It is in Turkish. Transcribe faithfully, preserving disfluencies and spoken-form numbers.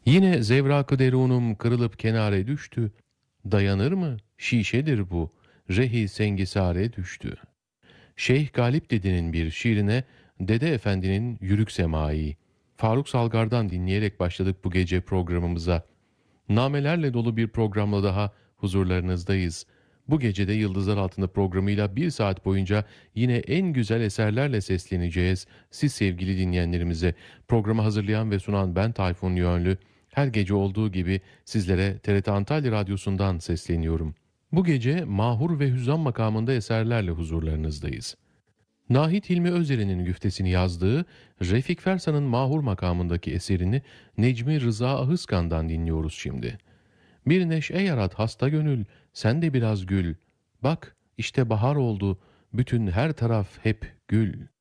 Yine zevrak-ı derunum kırılıp kenare düştü. Dayanır mı? Şişedir bu. Rehi sengisare düştü. Şeyh Galip Dede'nin bir şiirine Dede Efendi'nin Yürük Semai. Faruk Salgar'dan dinleyerek başladık bu gece programımıza. Namelerle dolu bir programla daha huzurlarınızdayız. Bu gecede Yıldızlar Altında programıyla bir saat boyunca yine en güzel eserlerle sesleneceğiz. Siz sevgili dinleyenlerimize programı hazırlayan ve sunan ben Tayfun Yönlü. Her gece olduğu gibi sizlere T R T Antalya Radyosu'ndan sesleniyorum. Bu gece Mahur ve Hüzzam makamında eserlerle huzurlarınızdayız. Nahit Hilmi Özer'in güftesini yazdığı Refik Fersa'nın Mahur makamındaki eserini Necmi Rıza Ahıskan'dan dinliyoruz şimdi. Bir neşe yarat hasta gönül, sen de biraz gül. Bak işte bahar oldu, bütün her taraf hep gül.